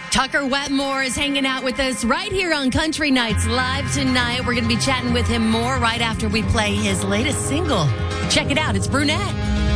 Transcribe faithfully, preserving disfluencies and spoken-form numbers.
Tucker Wetmore is hanging out with us right here on Country Nights Live tonight. We're going to be chatting with him more right after we play his latest single. Check it out. It's Brunette.